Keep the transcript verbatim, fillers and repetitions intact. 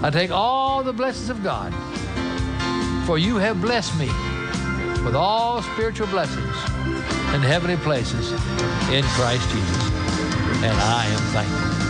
I take all the blessings of God, for you have blessed me with all spiritual blessings in heavenly places in Christ Jesus. And I am thankful.